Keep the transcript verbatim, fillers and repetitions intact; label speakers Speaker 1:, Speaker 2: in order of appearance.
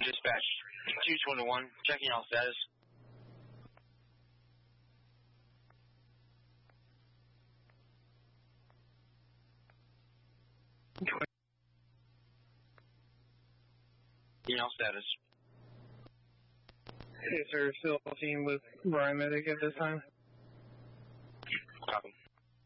Speaker 1: Dispatch two twenty-one, checking all status. Checking all status.
Speaker 2: Hey, sir, still team with Brian Medic at this time?